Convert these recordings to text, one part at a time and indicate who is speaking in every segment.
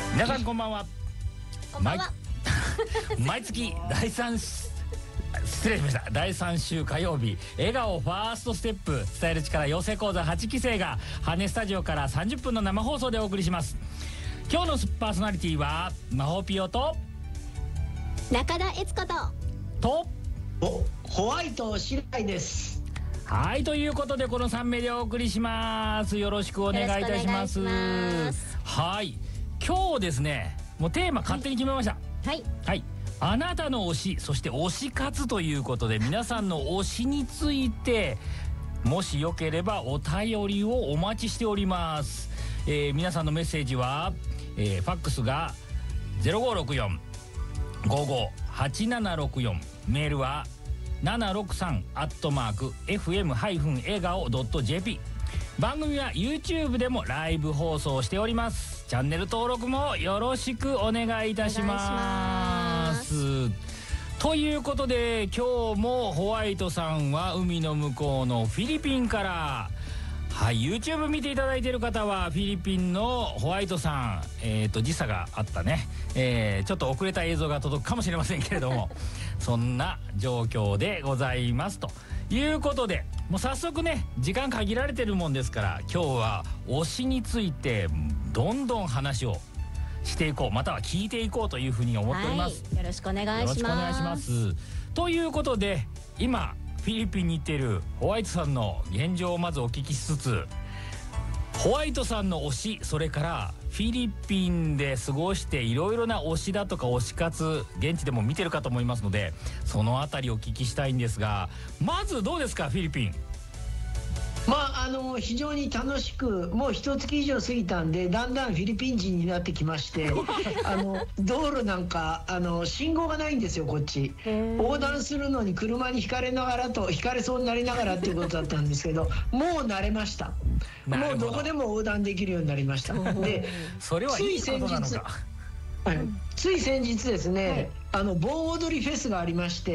Speaker 1: 皆さんこんばんは。
Speaker 2: こんばんは。
Speaker 1: 毎月第3週火曜日、笑顔ファーストステップ伝える力養成講座8期生が羽スタジオから30分の生放送でお送りします。今日のパーソナリティはまほぴよと
Speaker 2: 中田悦子と
Speaker 3: ホワイト白井です。
Speaker 1: はい、ということでこの3名でお送りします。よろしくお願いいたします。はい、今日ですね、もうテーマ勝手に決めました。
Speaker 2: はい
Speaker 1: はい、あなたの推し、そして推し活ということで、皆さんの推しについてもしよければお便りをお待ちしております。皆さんのメッセージは、ファックスが 0564-55-8764、メールは763@fm-egao.jp。 番組は YouTube でもライブ放送しております。チャンネル登録もよろしくお願いいたします。ということで今日もホワイトさんは海の向こうのフィリピンから、はい、YouTube 見ていただいている方はフィリピンのホワイトさん、時差があったね、ちょっと遅れた映像が届くかもしれませんけれどもそんな状況でございますということで、もう早速ね、時間限られてるもんですから、今日は推しについてどんどん話をしていこう、または聞いていこうというふうに思っております。
Speaker 2: よろしくお願いします。
Speaker 1: よろしくお願いします。ということで今フィリピンに行っているホワイトさんの現状をまずお聞きしつつ、ホワイトさんの推し、それからフィリピンで過ごしていろいろな推しだとか推し活、現地でも見てるかと思いますので、そのあたりお聞きしたいんですが、まずどうですかフィリピン。
Speaker 3: 非常に楽しく、もう1月以上過ぎたんでだんだんフィリピン人になってきまして道路なんか信号がないんですよ。こっち横断するのに車にひかれそうになりながらっていうことだったんですけどもう慣れました。もうどこでも横断できるようになりました。で
Speaker 1: それはいいことなのか。
Speaker 3: つい先日ですね、盆踊りフェスがありまして。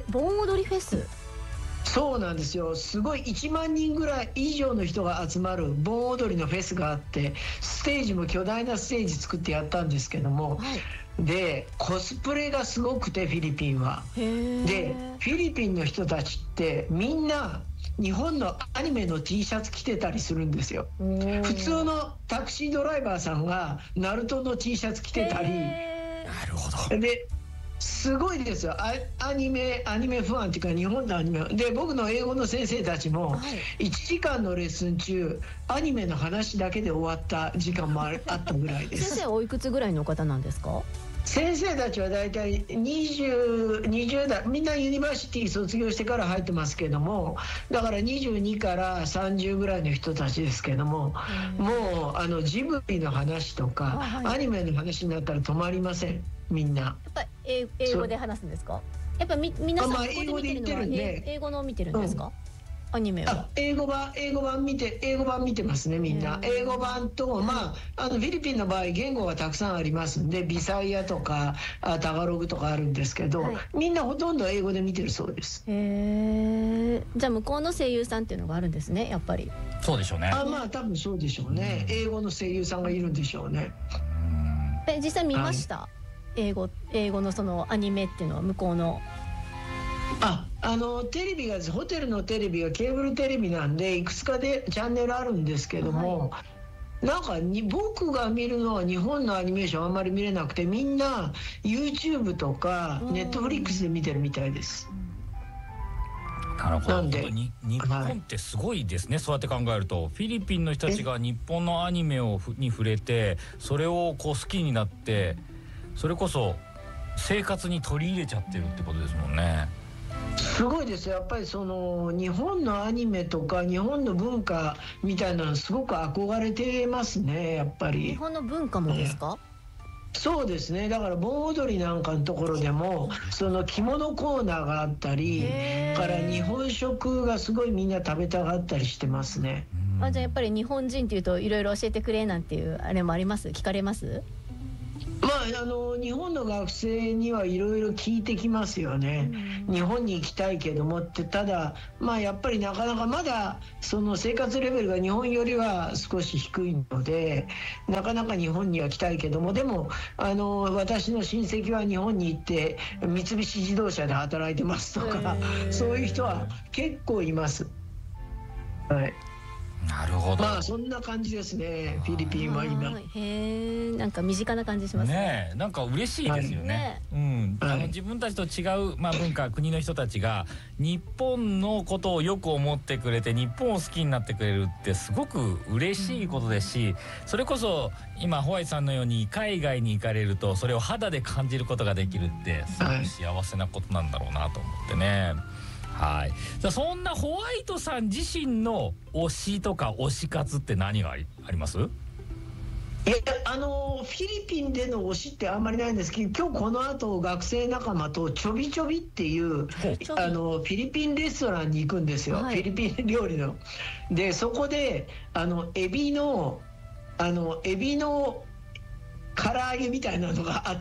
Speaker 2: 盆踊りフェス。
Speaker 3: そうなんですよ。すごい1万人ぐらい以上の人が集まる盆踊りのフェスがあって、ステージも巨大なステージ作ってやったんですけども、でコスプレがすごくてフィリピンは。でフィリピンの人たちってみんな日本のアニメの T シャツ着てたりするんですよ。普通のタクシードライバーさんがナルトの T シャツ着てたり。
Speaker 1: なるほど。
Speaker 3: ですごいですよ。アニメファンっていうか日本のアニメで、僕の英語の先生たちも1時間のレッスン中アニメの話だけで終わった時間もあったぐらいです。
Speaker 2: 先生おいくつぐらいの方なんですか？
Speaker 3: 先生たちはだいたい20代、みんなユニバーシティ卒業してから入ってますけども、だから22から30ぐらいの人たちですけども、もうジブリの話とかアニメの話になったら止まりません。みんなや
Speaker 2: っぱり英語で話すんですか？やっぱ皆さんここで見てるのは英語の見てるんですか？アニメは
Speaker 3: 英語版見てますね。みんな英語版と、フィリピンの場合言語がたくさんありますんで、ビサイアとかタガログとかあるんですけど、みんなほとんど英語で見てるそうです。
Speaker 2: じゃあ向こうの声優さんっていうのがあるんですね、やっぱり。
Speaker 1: そうでしょうね。
Speaker 3: 多分そうでしょうね。英語の声優さんがいるんでしょうね。
Speaker 2: 実際見ました？英語のそのアニメっていうのは向こうの。
Speaker 3: テレビがホテルのテレビがケーブルテレビなんでいくつかでチャンネルあるんですけども、なんか僕が見るのは日本のアニメーションあんまり見れなくて、みんな YouTube とか Netflix で見てるみたいです。
Speaker 1: なるほど。日本ってすごいですね。そうやって考えるとフィリピンの人たちが日本のアニメに触れて、それを好きになって、それこそ生活に取り入れちゃってるってことですもんね。
Speaker 3: すごいですよ。やっぱりその日本のアニメとか日本の文化みたいなのすごく憧れてますね。やっぱり
Speaker 2: 日本の文化もですか？
Speaker 3: そうですね。だから盆踊りなんかのところでもその着物コーナーがあったりから日本食がすごいみんな食べたがったりしてますね。
Speaker 2: じゃあやっぱり日本人っていうといろいろ教えてくれなんていうあれもあります？聞かれます？
Speaker 3: 日本の学生にはいろいろ聞いてきますよね、日本に行きたいけどもって。ただやっぱりなかなかまだその生活レベルが日本よりは少し低いので、なかなか日本には来たいけども、でも私の親戚は日本に行って三菱自動車で働いてますとか、そういう人は結構います。はい、
Speaker 1: なるほど。
Speaker 3: そんな感じですね、フィリピンは今。
Speaker 2: へえ、なんか身近な感じします
Speaker 1: ね。なんか嬉しいですよね。自分たちと違う、文化、国の人たちが日本のことをよく思ってくれて、日本を好きになってくれるってすごく嬉しいことですし、それこそ今ホワイトさんのように海外に行かれるとそれを肌で感じることができるってすごく幸せなことなんだろうなと思ってね。はい。じゃあそんなホワイトさん自身の推しとか推し活って何があります？
Speaker 3: いや、フィリピンでの推しってあんまりないんですけど、今日この後学生仲間とちょびちょびっていうフィリピンレストランに行くんですよ、フィリピン料理の。でそこでエビの唐揚げみたいなのがあって、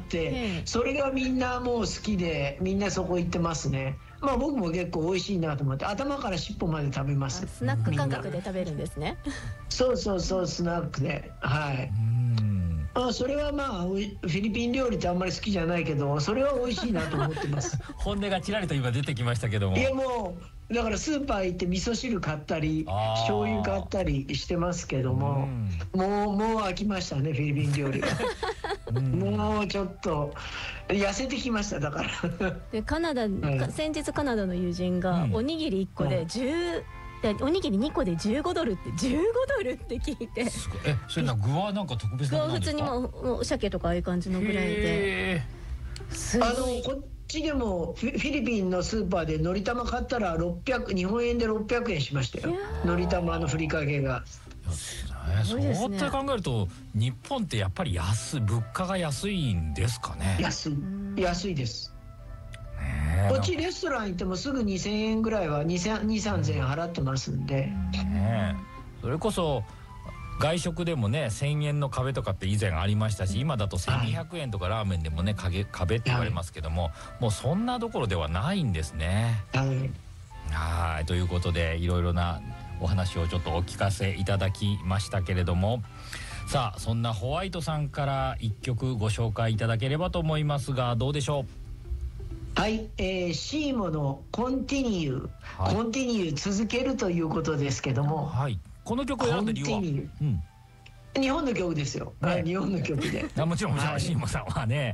Speaker 3: それがみんなもう好きで、みんなそこ行ってますね。僕も結構美味しいなと思って、頭から尻尾まで食べます。
Speaker 2: スナック感覚で食べるんですね。
Speaker 3: そうスナックで、はい。それはフィリピン料理ってあんまり好きじゃないけど、それは美味しいなと思ってます。
Speaker 1: 本音がちらりと今出てきましたけども。
Speaker 3: いや、もうだからスーパー行って味噌汁買ったり醤油買ったりしてますけども、もう飽きましたね、フィリピン料理は。もうちょっと痩せてきました。だから
Speaker 2: で先日カナダの友人がおにぎり1個でおにぎり2個で15ドルって15ドルって聞いて、
Speaker 1: それ具はなんか特別なものなんですか？
Speaker 2: 普通にもう鮭とかああいう感じのぐらいで。
Speaker 3: こっちでもフィリピンのスーパーでのり玉買ったら日本円で600円しましたよ、のり玉のふりかけが。
Speaker 1: そうやって考えると日本ってやっぱり物価が安いんですかね。
Speaker 3: 安いです。こっちレストラン行ってもすぐ2000円ぐらいは2,3000円払ってますんで、
Speaker 1: それこそ外食でもね1000円の壁とかって以前ありましたし、今だと1200円とかラーメンでもね壁って言われますけども、もうそんなところではないんですね。はい。ということでいろいろなお話をちょっとお聞かせいただきましたけれども、さあそんなホワイトさんから一曲ご紹介いただければと思いますが、どうでしょう？
Speaker 3: はい、シーモのコンティニュー続けるということですけども、
Speaker 1: この曲を選んだ理由は？
Speaker 3: 日本の曲ですよ、日本の曲で。
Speaker 1: もちろんシーモさんはね、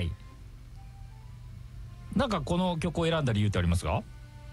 Speaker 1: なんかこの曲を選んだ理由ってありますか？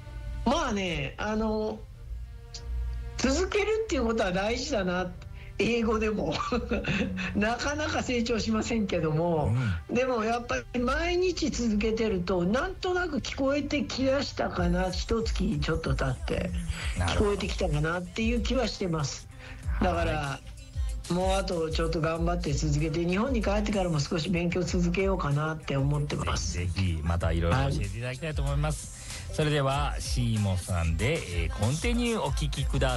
Speaker 3: 続けるっていうことは大事だな。英語でもなかなか成長しませんけども、でもやっぱり毎日続けてるとなんとなく聞こえてきだしたかな、一月ちょっと経って聞こえてきたかなっていう気はしてます。だからもうあとちょっと頑張って続けて、日本に帰ってからも少し勉強続けようかなって思ってます。
Speaker 1: ぜひまたいろいろ教えていただきたいと思います。それではシーモさんでコンティニューお聞きください。